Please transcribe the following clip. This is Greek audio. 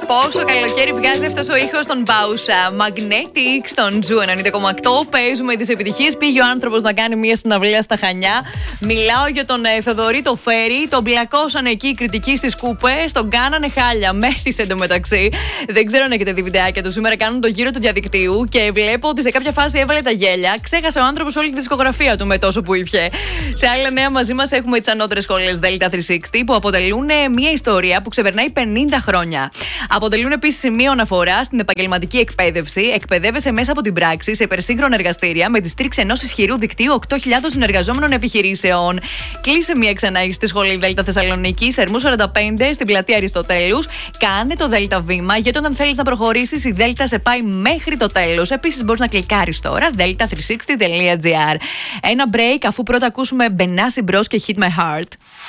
Πόσο καλοκαίρι βγάζει αυτός ο ήχος των Μπάουσα. Magnetic στον Ζου 90,8. Παίζουμε τις επιτυχίες. Πήγε ο άνθρωπος να κάνει μια συναυλία στα Χανιά. Μιλάω για τον Θοδωρή το Φέρι. Τον μπλακώσανε εκεί οι κριτικοί στις κούπες. Τον κάνανε χάλια. Μέθησε εντωμεταξύ. Δεν ξέρω αν έχετε δει βιντεάκια του. Σήμερα κάνουν το γύρο του διαδικτύου και βλέπω ότι σε κάποια φάση έβαλε τα γέλια. Ξέχασε ο άνθρωπος όλη τη δισκογραφία του με τόσο που ήπιε. Σε άλλα νέα μαζί μας έχουμε τις ανώτερες σχολές Delta 360 που αποτελούν μια ιστορία που ξεπερνάει 50 χρόνια. Αποτελούν επίσης σημείο αναφορά στην επαγγελματική εκπαίδευση. Εκπαιδεύεσαι μέσα από την πράξη σε υπερσύγχρονα εργαστήρια με τη στήριξη ενός ισχυρού δικτύου 8.000 συνεργαζόμενων επιχειρήσεων. Κλείσε μία ξανά στη σχολή Delta Θεσσαλονίκη, Ερμού 45, στην πλατεία Αριστοτέλους. Κάνε το Delta βήμα, γιατί όταν θέλεις να προχωρήσεις, η Delta σε πάει μέχρι το τέλος. Επίσης, μπορείς να κλικάρεις τώρα delta360.gr. Ένα break, αφού πρώτα ακούσουμε Benassi Bros και Hit My Heart.